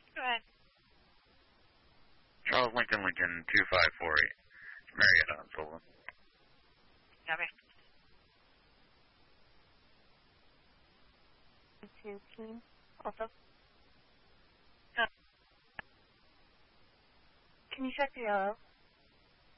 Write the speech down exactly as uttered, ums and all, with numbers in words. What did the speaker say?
Go ahead. Charles Lincoln, Lincoln, two five four eight. Marietta on Sullivan. Copy. Two team, also. Huh. Can you check the yellow?